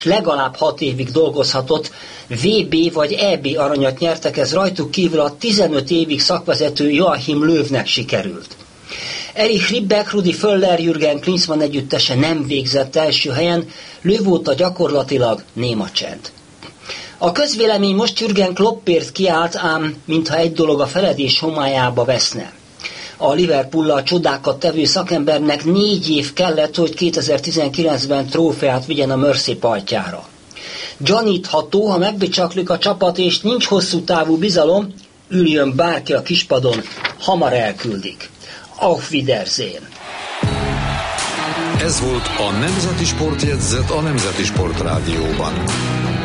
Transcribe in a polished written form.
legalább 6 évig dolgozhatott, VB vagy EB aranyat nyertek, ez rajtuk kívül a 15 évig szakvezető Joachim Löwnek sikerült. Erich Ribbeck, Rudi Völler, Jürgen Klinsmann együttese nem végzett első helyen, Löw óta gyakorlatilag néma csend. A közvélemény most Jürgen Kloppért kiállt, ám mintha egy dolog a feledés homályába veszne. A Liverpoollal csodákat tevő szakembernek 4 év kellett, hogy 2019-ben trófeát vigyen a Mersey partjára. Gyanítható, ha megbicsaklik a csapat és nincs hosszú távú bizalom, üljön bárki a kispadon, hamar elküldik. Auf Wiedersehen! Ez volt a Nemzeti Sportjegyzet a Nemzeti Sport Rádióban.